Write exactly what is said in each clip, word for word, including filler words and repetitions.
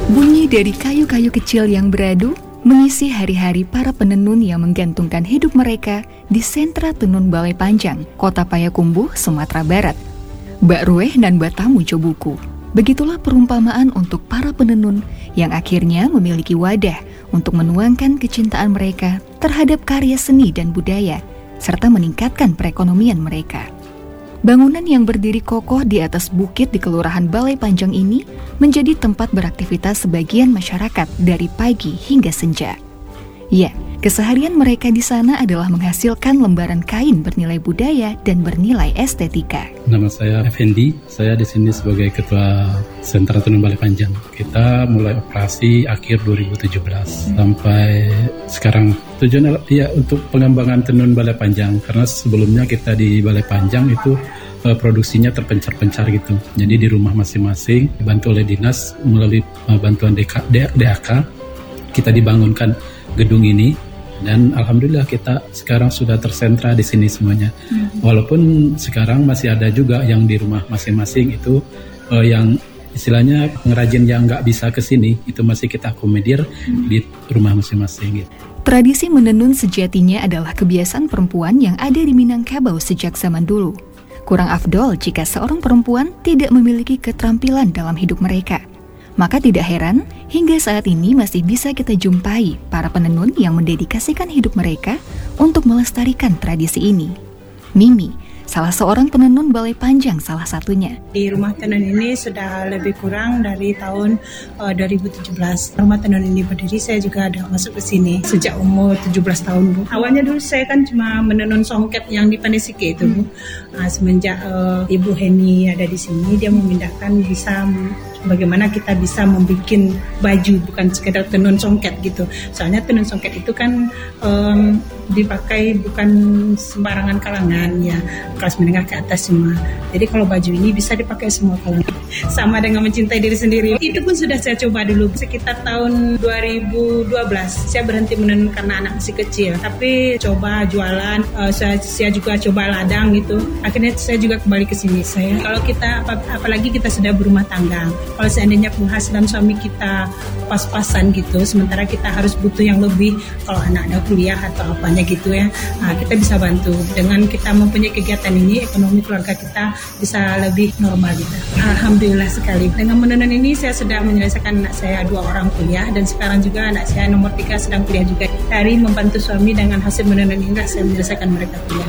Bunyi dari kayu-kayu kecil yang beradu mengisi hari-hari para penenun yang menggantungkan hidup mereka di sentra tenun Balai Panjang, Kota Payakumbuh, Sumatera Barat. Bak Rueh dan Batamu Cobuku. Begitulah perumpamaan untuk para penenun yang akhirnya memiliki wadah untuk menuangkan kecintaan mereka terhadap karya seni dan budaya, serta meningkatkan perekonomian mereka. Bangunan yang berdiri kokoh di atas bukit di Kelurahan Balai Panjang ini menjadi tempat beraktivitas sebagian masyarakat dari pagi hingga senja. Ya, keseharian mereka di sana adalah menghasilkan lembaran kain bernilai budaya dan bernilai estetika. Nama saya Effendi, saya di sini sebagai Ketua Sentra Tenun Balai Panjang. Kita mulai operasi akhir dua ribu tujuh belas sampai sekarang. Tujuan ya untuk pengembangan tenun Balai Panjang, karena sebelumnya kita di Balai Panjang itu uh, produksinya terpencar-pencar gitu. Jadi di rumah masing-masing dibantu oleh dinas melalui uh, bantuan D A K kita dibangunkan gedung ini, dan alhamdulillah kita sekarang sudah tersentra di sini semuanya. Hmm. Walaupun sekarang masih ada juga yang di rumah masing-masing itu uh, yang istilahnya pengrajin yang nggak bisa ke sini, itu masih kita akomodir hmm. di rumah masing-masing gitu. Tradisi menenun sejatinya adalah kebiasaan perempuan yang ada di Minangkabau sejak zaman dulu. Kurang afdol jika seorang perempuan tidak memiliki keterampilan dalam hidup mereka. Maka tidak heran, hingga saat ini masih bisa kita jumpai para penenun yang mendedikasikan hidup mereka untuk melestarikan tradisi ini. Mimi, salah seorang penenun Balai Panjang salah satunya. Di rumah tenun ini sudah lebih kurang dari tahun uh, dua ribu tujuh belas. Rumah tenun ini berdiri, saya juga ada masuk ke sini sejak umur tujuh belas tahun, Bu. Awalnya dulu saya kan cuma menenun songket yang di Pandai-Sike itu, Bu. Nah, semenjak uh, Ibu Heni ada di sini, dia memindahkan bisa bagaimana kita bisa membuat baju, bukan sekedar tenun songket gitu. Soalnya tenun songket itu kan um, dipakai bukan sembarangan kalangan ya, kelas menengah ke atas semua. Jadi kalau baju ini bisa dipakai semua kalangan. Sama dengan mencintai diri sendiri. Itu pun sudah saya coba dulu sekitar tahun dua ribu dua belas. Saya berhenti menenun karena anak masih kecil. Tapi coba jualan, uh, saya, saya juga coba ladang gitu. Akhirnya saya juga kembali ke sini. Saya kalau kita ap- apalagi kita sudah berumah tangga. Kalau seandainya penghasilan suami kita pas-pasan gitu, sementara kita harus butuh yang lebih kalau anak ada kuliah atau apanya gitu ya, nah, kita bisa bantu. Dengan kita mempunyai kegiatan ini, ekonomi keluarga kita bisa lebih normal gitu. Alhamdulillah sekali. Dengan menenun ini saya sudah menyelesaikan anak saya dua orang kuliah, dan sekarang juga anak saya nomor tiga sedang kuliah juga. Dari membantu suami dengan hasil menenun ini saya menyelesaikan mereka kuliah.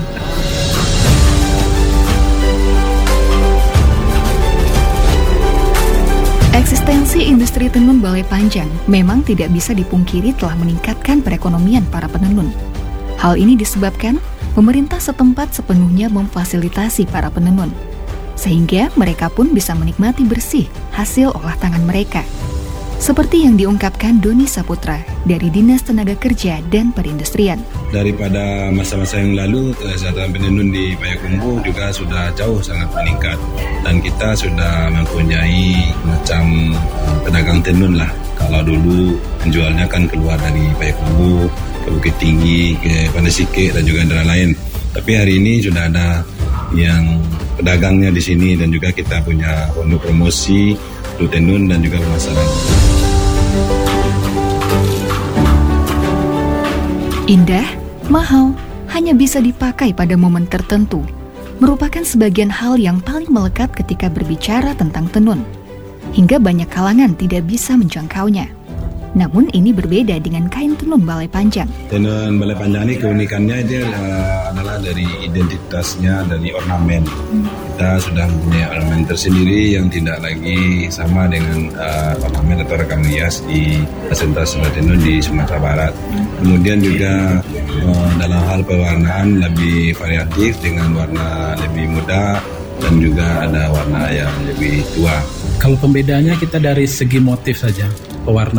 Eksistensi industri tenun Balai Panjang memang tidak bisa dipungkiri telah meningkatkan perekonomian para penenun. Hal ini disebabkan pemerintah setempat sepenuhnya memfasilitasi para penenun, sehingga mereka pun bisa menikmati bersih hasil olah tangan mereka. Seperti yang diungkapkan Doni Saputra dari Dinas Tenaga Kerja dan Perindustrian. Daripada masa-masa yang lalu, kesejahteraan penenun di Payakumbuh juga sudah jauh sangat meningkat. Dan kita sudah mempunyai macam pedagang tenun lah. Kalau dulu penjualnya kan keluar dari Payakumbuh, ke Bukit Tinggi, ke Pandai-Sike dan juga daerah lain. Tapi hari ini sudah ada yang pedagangnya di sini, dan juga kita punya untuk promosi untuk tenun dan juga pemasaran. Indah, mahal, hanya bisa dipakai pada momen tertentu, merupakan sebagian hal yang paling melekat ketika berbicara tentang tenun, hingga banyak kalangan tidak bisa menjangkaunya. Namun ini berbeda dengan kain tenun Balai Panjang. Tenun Balai Panjang ini keunikannya dia adalah dari identitasnya, dari ornamen. Hmm. Kita sudah mempunyai ornamen tersendiri yang tidak lagi sama dengan uh, ornamen atau rekam rias di sentra tenun di Sumatera Barat. Hmm. Kemudian juga uh, dalam hal pewarnaan lebih variatif dengan warna lebih muda dan juga ada warna yang lebih tua. Kalau pembedanya kita dari segi motif saja, pewarnaan.